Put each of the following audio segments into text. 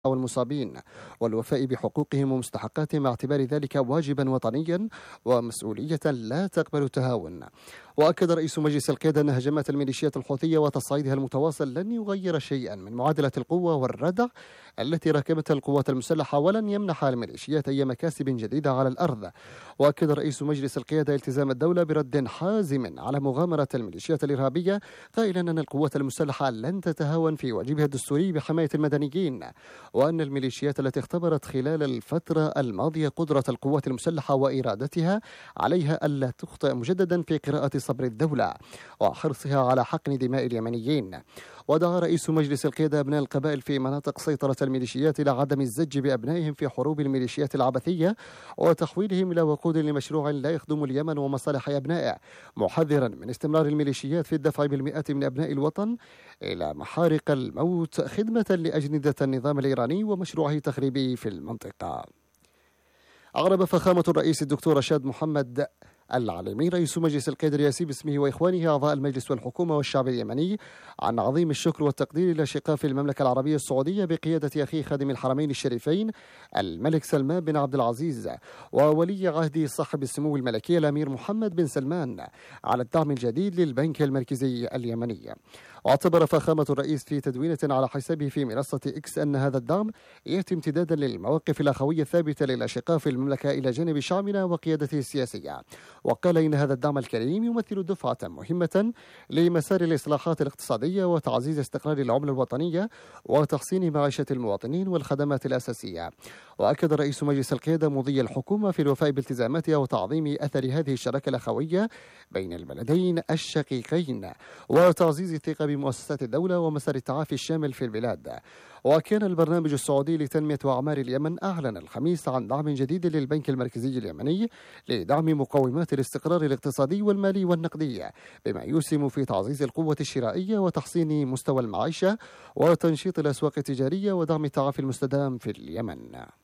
والمصابين والوفاء بحقوقهم ومستحقاتهم، باعتبار ذلك واجبا وطنيا ومسؤولية لا تقبل التهاون. وأكد رئيس مجلس القيادة أن هجمات الميليشيات الحوثية وتصعيدها المتواصل لن يغير شيئا من معادلة القوة والردع التي راكمتها القوات المسلحة، ولن يمنح الميليشيات أي مكاسب جديدة على الأرض. وأكد رئيس مجلس القيادة التزام الدولة برد حازم على مغامرة الميليشيات الإرهابية، قائلا أن القوات المسلحة لن تتهاون في واجبها الدستوري بحماية المدنيين، وأن الميليشيات التي اختبرت خلال الفترة الماضية قدرة القوات المسلحة وإرادتها عليها ألا تخطئ مجددا في قراءة صبر الدولة وحرصها على حقن دماء اليمنيين. ودعا رئيس مجلس القيادة أبناء القبائل في مناطق سيطرة الميليشيات إلى عدم الزج بأبنائهم في حروب الميليشيات العبثية وتحويلهم إلى وقود لمشروع لا يخدم اليمن ومصالح أبنائه، محذرا من استمرار الميليشيات في الدفع بالمئات من أبناء الوطن إلى محارق الموت خدمة لأجندة النظام الإيراني ومشروعه تخريبه في المنطقة. أعرب فخامة الرئيس الدكتور رشاد محمد العليمي رئيس مجلس القيادة الرئاسي باسمه وإخوانه أعضاء المجلس والحكومة والشعب اليمني عن عظيم الشكر والتقدير إلى شقاف المملكة العربية السعودية بقيادة أخيه خادم الحرمين الشريفين الملك سلمان بن عبد العزيز وولي عهده صاحب السمو الملكي الأمير محمد بن سلمان على الدعم الجديد للبنك المركزي اليمني. واعتبر فخامة الرئيس في تدوينة على حسابه في منصة إكس أن هذا الدعم يأتي امتدادا للمواقف الأخوية الثابتة للأشقاء في المملكة إلى جانب شعبنا وقيادته السياسية. وقال إن هذا الدعم الكريم يمثل دفعة مهمة لمسار الإصلاحات الاقتصادية وتعزيز استقرار العملة الوطنية وتحسين معيشة المواطنين والخدمات الأساسية. وأكد رئيس مجلس القيادة مضي الحكومة في الوفاء بالتزاماتها وتعظيم أثر هذه الشراكة الأخوية بين البلدين الشقيقين وتعزيز الثقة بمؤسسات الدولة ومسار التعافي الشامل في البلاد. وكان البرنامج السعودي لتنمية وأعمار اليمن أعلن الخميس عن دعم جديد للبنك المركزي اليمني لدعم مقومات الاستقرار الاقتصادي والمالي والنقدي، بما يسهم في تعزيز القوة الشرائية وتحسين مستوى المعيشة وتنشيط الأسواق التجارية ودعم التعافي المستدام في اليمن.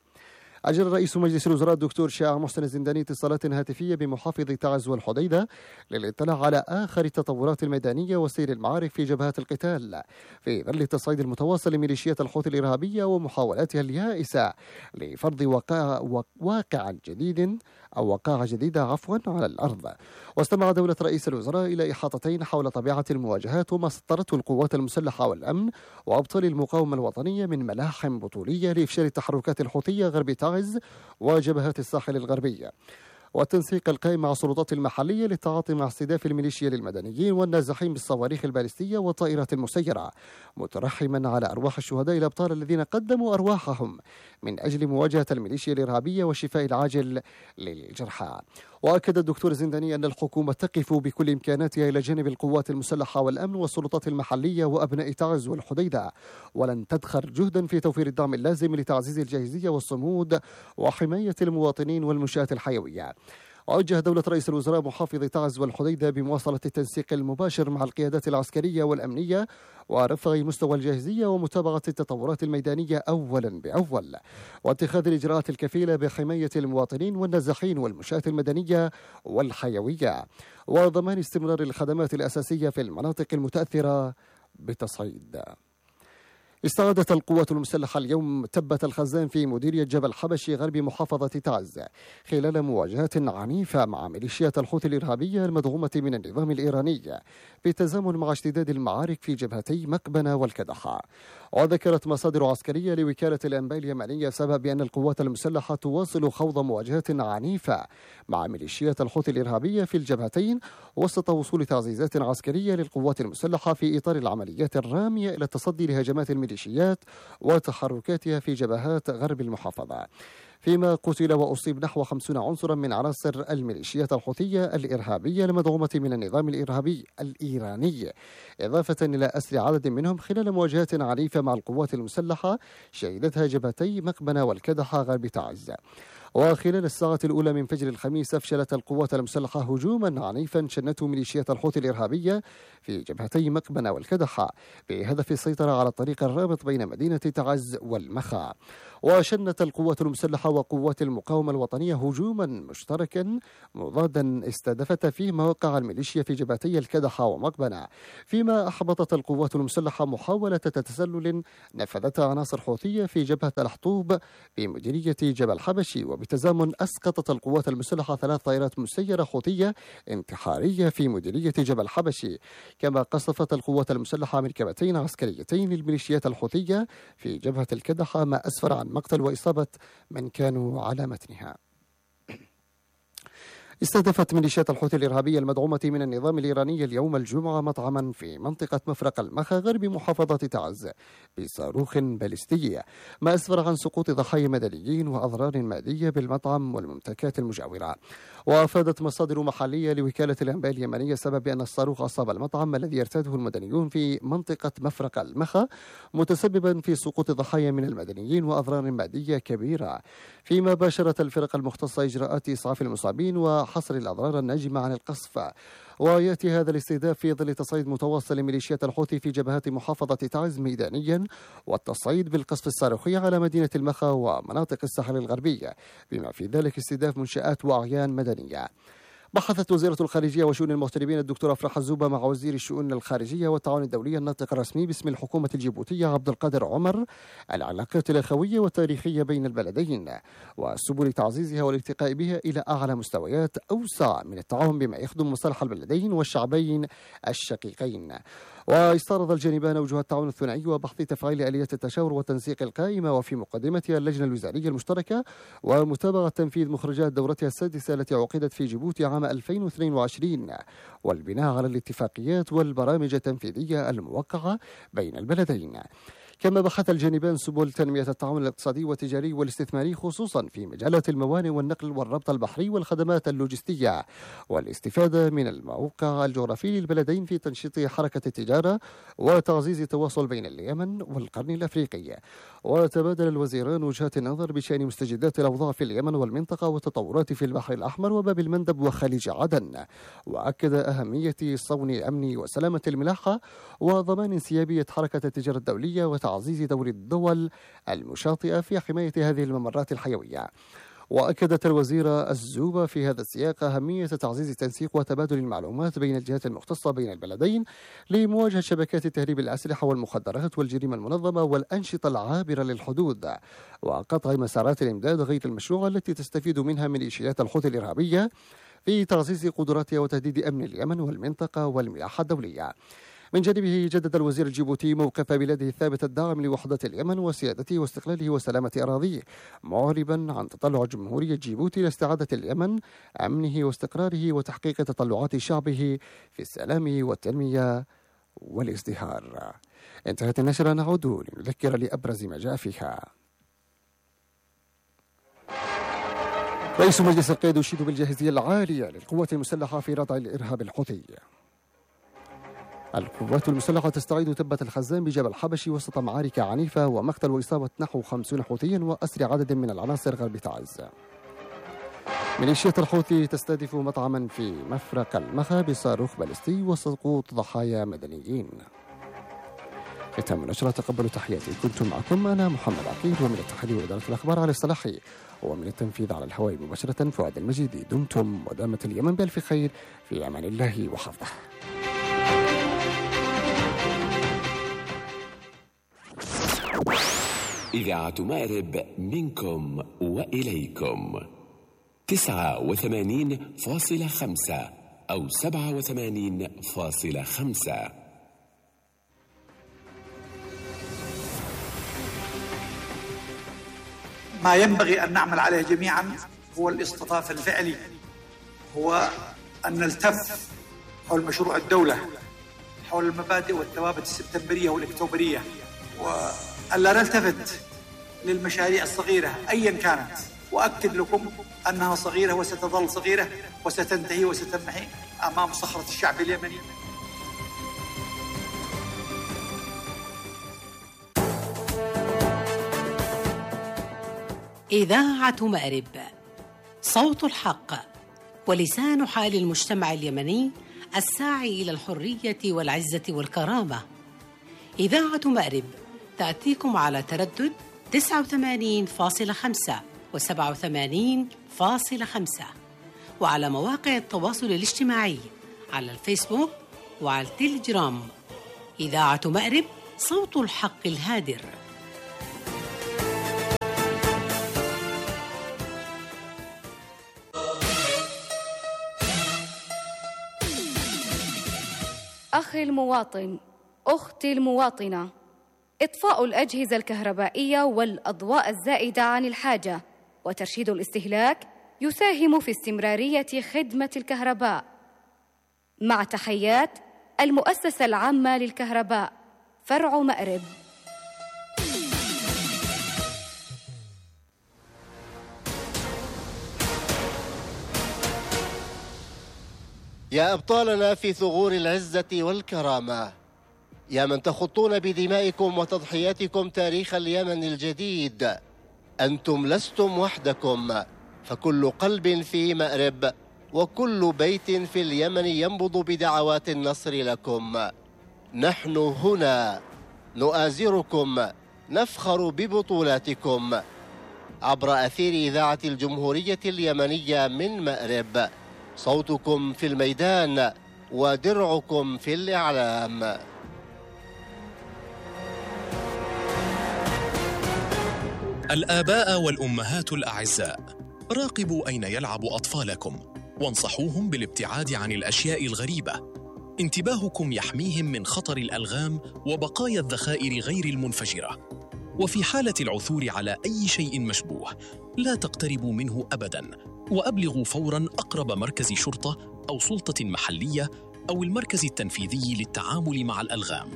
أجرى رئيس مجلس الوزراء الدكتور شاع محسن الزنداني اتصالات هاتفية بمحافظ تعز والحديدة للاطلاع على آخر التطورات الميدانية وسير المعارك في جبهات القتال في ظل التصعيد المتواصل لميليشيات الحوثي الإرهابية ومحاولاتها اليائسة لفرض وقائع جديدة على الأرض. واستمع دولة رئيس الوزراء إلى إحاطتين حول طبيعة المواجهات وما سطرته القوات المسلحة والأمن وأبطال المقاومة الوطنية من ملاحم بطولية لإفشال التحركات الحوثية غرب تعز وجبهات الساحل الغربية، والتنسيق القائم مع السلطات المحلية للتعاطي مع استهداف الميليشيا للمدنيين والنازحين بالصواريخ البالستية والطائرات المسيرة، مترحما على أرواح الشهداء الأبطال الذين قدموا أرواحهم من أجل مواجهة الميليشيا الإرهابية والشفاء العاجل للجرحى. وأكد الدكتور الزنداني أن الحكومة تقف بكل إمكاناتها إلى جانب القوات المسلحة والأمن والسلطات المحلية وأبناء تعز والحديدة، ولن تدخر جهدا في توفير الدعم اللازم لتعزيز الجاهزية والصمود وحماية المواطنين والمنشآت الحيوية. ووجه دولة رئيس الوزراء محافظ تعز والحديدة بمواصلة التنسيق المباشر مع القيادات العسكرية والأمنية ورفع مستوى الجاهزية ومتابعة التطورات الميدانية أولا بأول، واتخاذ الإجراءات الكفيلة بحماية المواطنين والنازحين والمنشآت المدنية والحيوية، وضمان استمرار الخدمات الأساسية في المناطق المتأثرة بالتصعيد. استعادت القوات المسلحة اليوم تبة الخزان في مديرية جبل حبشي غرب محافظة تعز خلال مواجهات عنيفة مع ميليشيات الحوثي الإرهابية المدعومة من النظام الإيراني بالتزامن مع اشتداد المعارك في جبهتي مقبنة والكدحة. وذكرت مصادر عسكرية لوكالة الأنباء اليمنية سبب بأن القوات المسلحة تواصل خوض مواجهات عنيفة مع ميليشيات الحوثي الإرهابية في الجبهتين وسط وصول تعزيزات عسكرية للقوات المسلحة في إطار العمليات الرامية إلى التصدي لهجمات الميليشيات وتحركاتها في جبهات غرب المحافظة، فيما قتل وأصيب نحو 50 عنصرا من عناصر الميليشيات الحوثية الإرهابية المدعومة من النظام الإرهابي الإيراني، إضافة إلى أسر عدد منهم خلال مواجهات عنيفة مع القوات المسلحة شهدتها جبهتي مقبنة والكدحة غرب تعز. وخلال الساعة الأولى من فجر الخميس أفشلت القوات المسلحة هجوما عنيفا شنته ميليشيات الحوثي الإرهابية في جبهتي مقبنة والكدحة بهدف السيطرة على الطريق الرابط بين مدينة تعز والمخا. وشنت القوات المسلحة وقوات المقاومة الوطنية هجوما مشتركا مضادا استهدفت فيه مواقع الميليشيا في جبهتي الكدحة ومقبنة، فيما أحبطت القوات المسلحة محاولة تسلل نفذتها عناصر حوثية في جبهة الحطوب بمديرية جبل حبشي، وبتزامن أسقطت القوات المسلحة 3 طائرات مسيرة حوثية انتحارية في مديرية جبل حبشي، كما قصفت القوات المسلحة مركبتين عسكريتين للميليشيات الحوثية في جبهة الكدحة، ما أسفر عن مقتل وإصابة من كانوا على متنها. استهدفت ميليشيات الحوثي الإرهابية المدعومة من النظام الإيراني اليوم الجمعة مطعما في منطقة مفرق المخا غرب محافظة تعز بصاروخ باليستي، ما أسفر عن سقوط ضحايا مدنيين وأضرار مادية بالمطعم والممتلكات المجاورة. وأفادت مصادر محلية لوكالة الأنباء اليمنية سبب أن الصاروخ أصاب المطعم الذي يرتاده المدنيون في منطقة مفرق المخا، متسببا في سقوط ضحايا من المدنيين وأضرار مادية كبيرة، فيما باشرت الفرق المختصة إجراءات إسعاف المصابين وحصر الأضرار الناجمة عن القصف. ويأتي هذا الاستهداف في ظل تصعيد متواصل لميليشيات الحوثي في جبهات محافظة تعز ميدانيا، والتصعيد بالقصف الصاروخي على مدينة المخا ومناطق الساحل الغربية، بما في ذلك استهداف منشآت وأعيان مدنية. بحثت وزيرة الخارجية وشؤون المغتربين الدكتورة أفراح الزوبة مع وزير الشؤون الخارجية والتعاون الدولي الناطق الرسمي باسم الحكومة الجيبوتية عبد القادر عمر العلاقات الأخوية والتاريخية بين البلدين وسبل تعزيزها والارتقاء بها إلى أعلى مستويات أوسع من التعاون بما يخدم مصالح البلدين والشعبين الشقيقين. واستعرض الجانبان وجوه التعاون الثنائي وبحث تفعيل آلية التشاور والتنسيق القائمة، وفي مقدمتها اللجنة الوزارية المشتركة، ومتابعة تنفيذ مخرجات دورتها السادسة التي عقدت في جيبوتي عام 2022، والبناء على الاتفاقيات والبرامج التنفيذية الموقعة بين البلدين. كما بحث الجانبان سبل تنمية التعاون الاقتصادي والتجاري والاستثماري، خصوصا في مجالات الموانئ والنقل والربط البحري والخدمات اللوجستية، والاستفادة من الموقع الجغرافي للبلدين في تنشيط حركة التجارة وتعزيز التواصل بين اليمن والقرن الأفريقي. وتبادل الوزيران وجهات النظر بشأن مستجدات الأوضاع في اليمن والمنطقة والتطورات في البحر الأحمر وباب المندب وخليج عدن، وأكد أهمية صون أمن وسلامة الملاحة وضمان انسيابية حركة التجارة الدولية وتعزيز دور الدول المشاطئة في حماية هذه الممرات الحيوية. وأكدت الوزيرة الزوبة في هذا السياق أهمية تعزيز التنسيق وتبادل المعلومات بين الجهات المختصة بين البلدين لمواجهة شبكات تهريب الأسلحة والمخدرات والجريمة المنظمة والأنشطة العابرة للحدود، وقطع مسارات الإمداد غير المشروعة التي تستفيد منها ميليشيات الحوثي الإرهابية في تعزيز قدراتها وتهديد أمن اليمن والمنطقة والملاحة الدولية. من جانبه جدد الوزير الجيبوتي موقف بلاده الثابت الداعم لوحدة اليمن وسيادته واستقلاله وسلامة أراضيه، معربا عن تطلع جمهورية جيبوتي لاستعادة اليمن أمنه واستقراره وتحقيق تطلعات شعبه في السلام والتنمية والازدهار. انتهت النشرة، نعود لنذكر لأبرز ما جاء فيها. رئيس مجلس القيادة يشيد بالجاهزية العالية للقوات المسلحة في ردع الإرهاب الحوثي. القوات المسلحة تستعيد تبة الخزان بجبل حبشي وسط معارك عنيفة ومقتل وإصابة نحو 50 حوثيا وأسر عدد من العناصر غرب تعز. ميليشيات الحوثي تستهدف مطعما في مفرق المخا بصاروخ باليستي وسقوط ضحايا مدنيين. ختام النشرة، تقبلوا تحياتي، كنت معكم أنا محمد عقيل، ومن التحرير وإدارة الأخبار علي الصلاحي، ومن التنفيذ على الهواء مباشرة فؤاد المجيدي. دمتم ودامت اليمن بألف خير، في أمان الله وحفظه. إذاعة مأرب منكم وإليكم 89.5 أو 87.5. ما ينبغي أن نعمل عليه جميعا هو الاصطفاف الفعلي، هو أن نلتف حول مشروع الدولة، حول المبادئ والثوابت السبتمبرية والأكتوبرية، وألا نلتفت للمشاريع الصغيرة أيا كانت، وأكد لكم أنها صغيرة وستظل صغيرة وستنتهي وستنمحي أمام صخرة الشعب اليمني. إذاعة مأرب صوت الحق ولسان حال المجتمع اليمني الساعي إلى الحرية والعزة والكرامة. إذاعة مأرب تأتيكم على تردد 89.5 و87.5 وعلى مواقع التواصل الاجتماعي على الفيسبوك وعلى التليجرام. إذاعة مأرب صوت الحق الهادر. أخي المواطن، أختي المواطنة، إطفاء الأجهزة الكهربائية والأضواء الزائدة عن الحاجة وترشيد الاستهلاك يساهم في استمرارية خدمة الكهرباء. مع تحيات المؤسسة العامة للكهرباء فرع مأرب. يا أبطالنا في ثغور العزة والكرامة، يا من تخطون بدمائكم وتضحياتكم تاريخ اليمن الجديد، أنتم لستم وحدكم، فكل قلب في مأرب وكل بيت في اليمن ينبض بدعوات النصر لكم. نحن هنا نؤازركم، نفخر ببطولاتكم. عبر أثير إذاعة الجمهورية اليمنية من مأرب، صوتكم في الميدان ودرعكم في الإعلام. الآباء والأمهات الأعزاء، راقبوا أين يلعب أطفالكم وانصحوهم بالابتعاد عن الأشياء الغريبة. انتباهكم يحميهم من خطر الألغام وبقايا الذخائر غير المنفجرة. وفي حالة العثور على أي شيء مشبوه لا تقتربوا منه أبداً، وأبلغوا فوراً أقرب مركز شرطة أو سلطة محلية أو المركز التنفيذي للتعامل مع الألغام.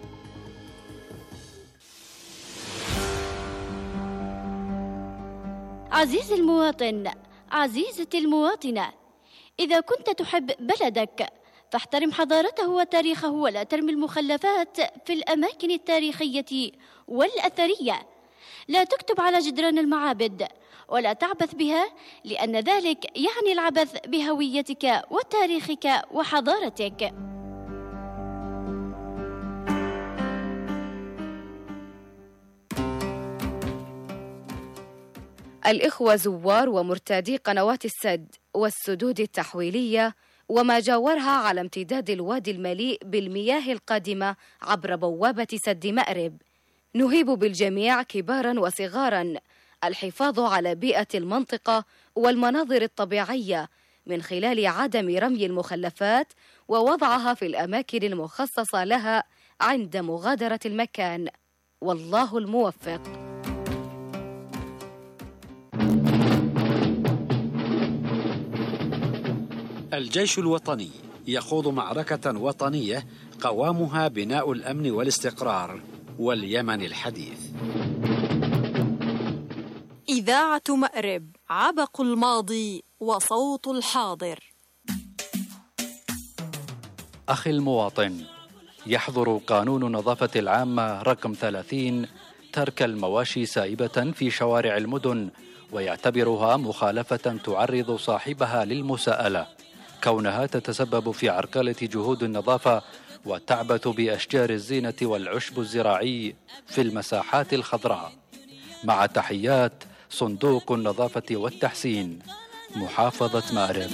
عزيزي المواطن، عزيزتي المواطنة، إذا كنت تحب بلدك فاحترم حضارته وتاريخه، ولا ترمي المخلفات في الأماكن التاريخية والأثرية. لا تكتب على جدران المعابد ولا تعبث بها، لأن ذلك يعني العبث بهويتك وتاريخك وحضارتك. الإخوة زوار ومرتادي قنوات السد والسدود التحويلية وما جاورها على امتداد الوادي المليء بالمياه القادمة عبر بوابة سد مأرب، نهيب بالجميع كباراً وصغاراً الحفاظ على بيئة المنطقة والمناظر الطبيعية من خلال عدم رمي المخلفات ووضعها في الأماكن المخصصة لها عند مغادرة المكان. والله الموفق. الجيش الوطني يخوض معركة وطنية قوامها بناء الأمن والاستقرار واليمن الحديث. إذاعة مأرب، عبق الماضي وصوت الحاضر. أخي المواطن، يحظر قانون النظافة العامة رقم 30 ترك المواشي سائبة في شوارع المدن، ويعتبرها مخالفة تعرض صاحبها للمساءلة، كونها تتسبب في عرقلة جهود النظافة وتعبث بأشجار الزينة والعشب الزراعي في المساحات الخضراء. مع تحيات صندوق النظافة والتحسين، محافظة مأرب.